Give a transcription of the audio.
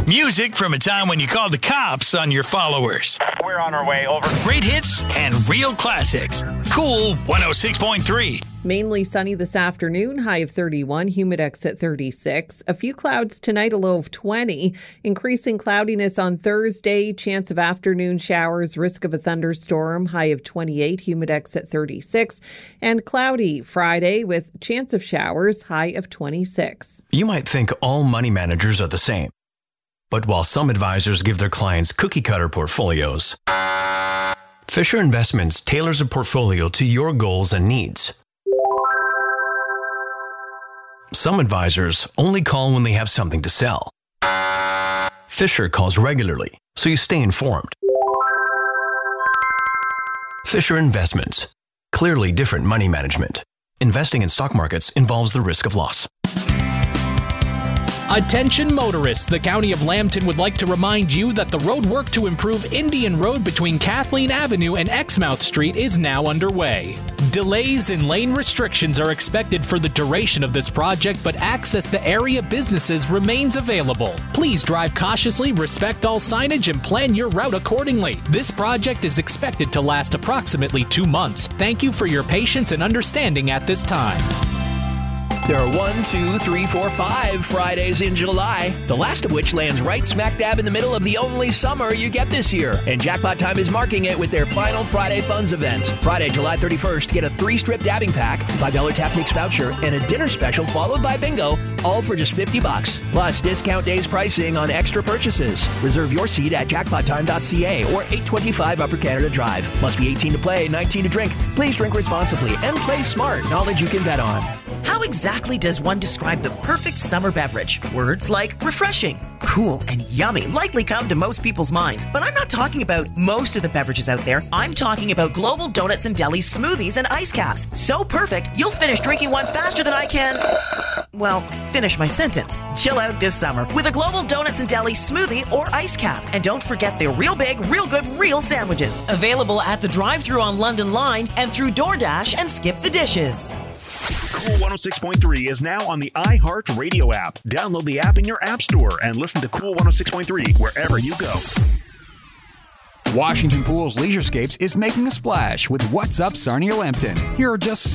Music from a time when you called the cops on your followers. We're on our way, over. Great hits and real classics. Cool 106.3. Mainly sunny this afternoon, high of 31, humidex at 36. A few clouds tonight, a low of 20. Increasing cloudiness on Thursday, chance of afternoon showers, risk of a thunderstorm, high of 28, humidex at 36. And cloudy Friday with chance of showers, high of 26. You might think all money managers are the same. But while some advisors give their clients cookie-cutter portfolios, Fisher Investments tailors a portfolio to your goals and needs. Some advisors only call when they have something to sell. Fisher calls regularly, so you stay informed. Fisher Investments. Clearly different money management. Investing in stock markets involves the risk of loss. Attention motorists, the County of Lambton would like to remind you that the road work to improve Indian Road between Kathleen Avenue and Exmouth Street is now underway. Delays and lane restrictions are expected for the duration of this project, but access to area businesses remains available. Please drive cautiously, respect all signage, and plan your route accordingly. This project is expected to last approximately 2 months. Thank you for your patience and understanding at this time. There are 1, 2, 3, 4, 5 Fridays in July, the last of which lands right smack dab in the middle of the only summer you get this year. And Jackpot Time is marking it with their final Friday Funds event. Friday, July 31st, get a 3-strip dabbing pack, $5 tap takes voucher, and a dinner special followed by bingo, all for just $50. Plus, discount days pricing on extra purchases. Reserve your seat at jackpottime.ca or 825 Upper Canada Drive. Must be 18 to play, 19 to drink. Please drink responsibly and play smart. Knowledge you can bet on. How exactly does one describe the perfect summer beverage? Words like refreshing, cool, and yummy likely come to most people's minds. But I'm not talking about most of the beverages out there. I'm talking about Global Donuts and Deli smoothies and ice caps. So perfect, you'll finish drinking one faster than I can, finish my sentence. Chill out this summer with a Global Donuts and Deli smoothie or ice cap. And don't forget their real big, real good, real sandwiches. Available at the drive-thru on London Line and through DoorDash and Skip the Dishes. Cool 106.3 is now on the iHeart Radio app. Download the app in your app store and listen to Cool 106.3 wherever you go. Washington Pools Leisurescapes is making a splash with What's Up Sarnia Lambton. Here are just